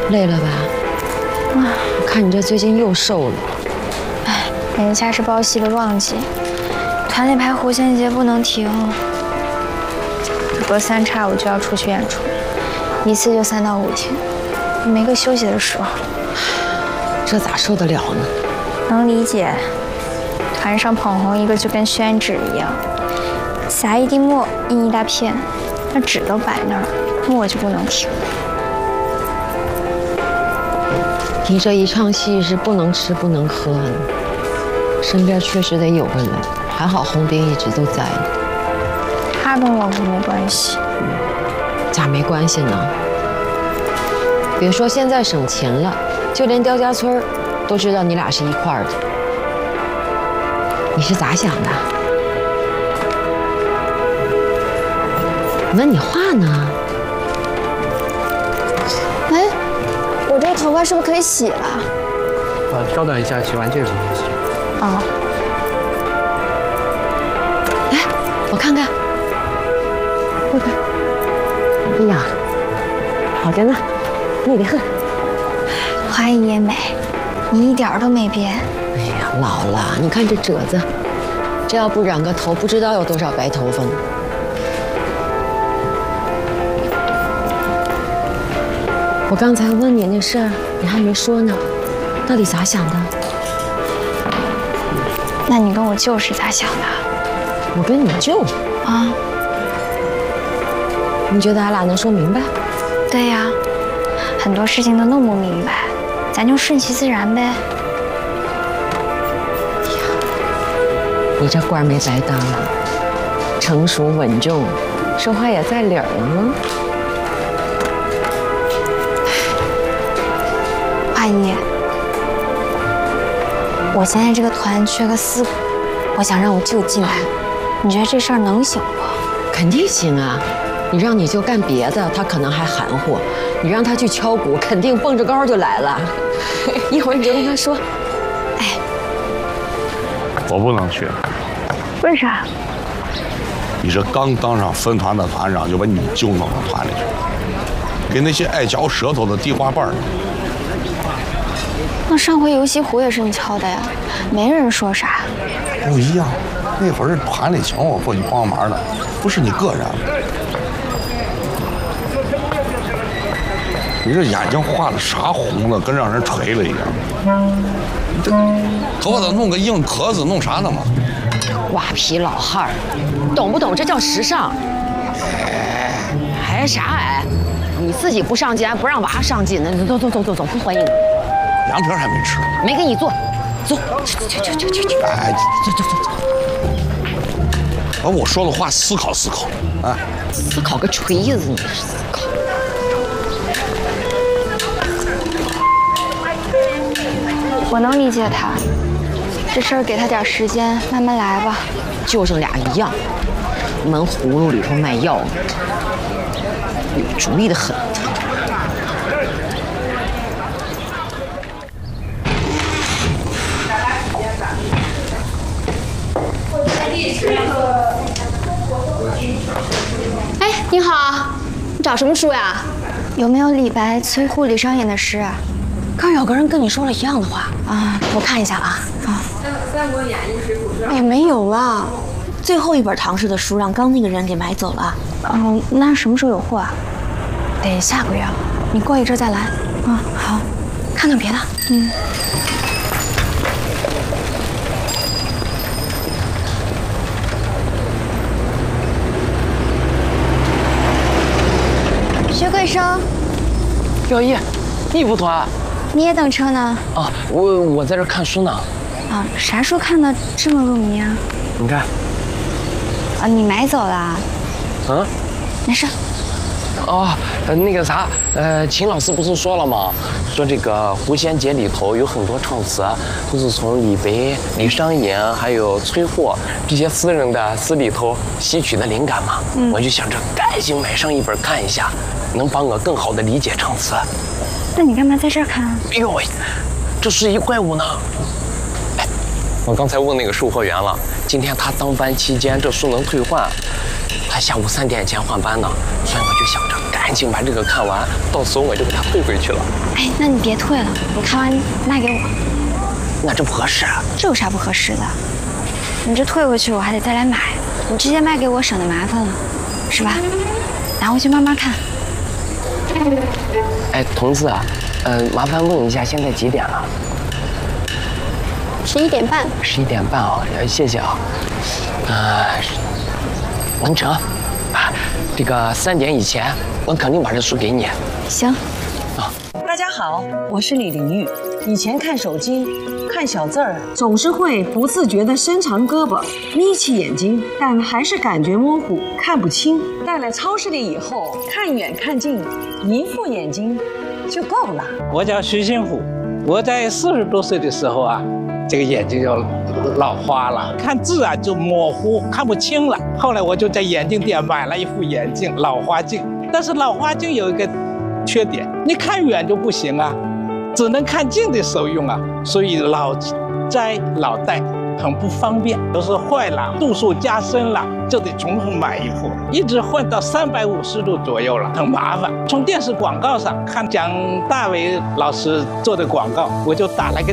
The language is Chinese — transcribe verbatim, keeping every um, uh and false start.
累了吧？啊，我看你这最近又瘦了。 哎，眼下是包戏的旺季，团里排狐仙节不能停，隔三差五就要出去演出，一次就三到五天，没个休息的时候。 这咋受得了呢？ 能理解，团上捧红一个就跟宣纸一样，撒一滴墨印一大片，那纸都摆那儿，墨就不能停。 你这一场戏是不能吃不能喝的，身边确实得有个人，还好红兵一直都在呢。 他跟我可没关系。 咋没关系呢？别说现在省钱了，就连刁家村都知道你俩是一块儿的。你是咋想的？问你话呢？ 哎，我这个头发是不是可以洗了？ 啊，稍等一下，洗完这个就行。 哦。 来，我看看。看看。哎呀，好着呢，美得很。 花姨也美，你一点儿都没变。 哎呀，老了，你看这褶子，这要不染个头，不知道有多少白头发呢。我刚才问你那事儿，你还没说呢，到底咋想的？ 那你跟我舅是咋想的？ 我跟你舅啊？ 你觉得俺俩能说明白？ 对呀，很多事情都弄不明白，咱就顺其自然呗。 你这官没白当啊，成熟稳重，说话也在理儿呢。 阿姨，我现在这个团缺个四股，我想让我舅进来，你觉得这事儿能行不？ 肯定行啊！你让你舅干别的，他可能还含糊；你让他去敲鼓，肯定蹦着高就来了。一会儿你就跟他说：“哎， 我不能去。 为啥？ 你这刚当上分团的团长，就把你舅弄到团里去了，给那些爱嚼舌头的递话瓣呢。 那上回游戏壶也是你敲的呀，没人说啥。 不一样，那会儿是团里请我过去帮忙的，不是你个人。你这眼睛画的啥红了，跟让人锤了一样。你这头发弄个硬壳子，弄啥呢嘛？ 瓜皮老汉儿，懂不懂？这叫时尚。还啥哎？你自己不上进，还不让娃上进呢？走走走走走，不欢迎你。 凉皮还没吃， 没给你做，走，去去去去去去，哎，走走走走。 把我说的话思考思考，啊， 思考个锤子，你是思考。 我能理解他，这事儿给他点时间，慢慢来吧。 就剩俩一样，门葫芦里头卖药呢，有主意的很。 哎，你好，你找什么书呀？ 有没有李白、崔护、李商隐的诗啊？ 刚有个人跟你说了一样的话啊， 我看一下啊。 啊， 《三国演义》《水浒传》。哎，没有了，最后一本唐诗的书让刚那个人给买走了。 哦，那什么时候有货啊？ 得下个月，你过一阵再来。 啊，好， 看看别的。 嗯。薛桂生， 耀一，你不脱？ 你也等车呢？ 啊，我我在这看书呢。 啊，啥书看的这么入迷啊？ 你看。 啊，你买走了？啊？没事。 哦，那个啥，呃，秦老师不是说了吗？说这个《狐仙节》里头有很多唱词，都是从李白、李商隐还有崔护这些诗人的诗里头吸取的灵感嘛。嗯，我就想着赶紧买上一本看一下，能帮我更好的理解唱词。 那你干嘛在这儿看啊？ 哎呦，这是一怪物呢！哎，我刚才问那个售货员了，今天他当班期间这书能退换。 他下午三点前换班呢，所以我就想着赶紧把这个看完，到时候我就给他退回去了。 哎，那你别退了，你看完卖给我。 那这不合适啊。 这有啥不合适的？你这退回去我还得再来买，你直接卖给我省得麻烦了，是吧？拿回去慢慢看。 哎，童子，呃，麻烦问一下，现在几点了？ 十一点半。 十一点半啊，呃，谢谢啊。呃，文成，啊，这个三点以前，我肯定把这书给你。 行。 啊。 大家好，我是李玲玉。以前看手机，看小字儿，总是会不自觉地伸长胳膊，眯起眼睛，但还是感觉模糊，看不清。到了超市里以后，看远看近，一副眼睛就够了。 我叫徐新虎，我在四十多岁的时候啊，这个眼睛就老花了，看字啊就模糊，看不清了。后来我就在眼镜店买了一副眼镜，老花镜。但是老花镜有一个缺点，你看远就不行啊，只能看近的时候用啊，所以老摘老戴很不方便，都是坏了，度数加深了，就得重新买一副，一直换到三百五十度左右了，很麻烦。从电视广告上看蒋大为老师做的广告，我就打了个